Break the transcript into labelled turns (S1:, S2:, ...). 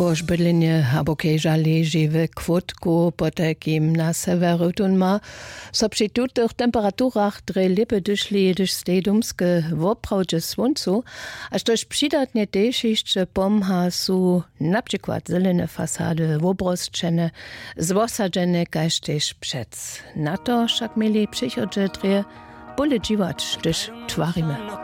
S1: Jakož bydlenie abo keža leži v kvotku, potakim na severu tunma, so przy tutych temperaturach dre lipe dyszli dysz stedumske woprawdźe słońcu, aż toż przydatnie też jeszcze pomha su na przykład zelene fasady wobrosczene, zwosadzene kaž tež przec. Na to však mieli przychodźe dre bole dziwacz, dysz twarimy.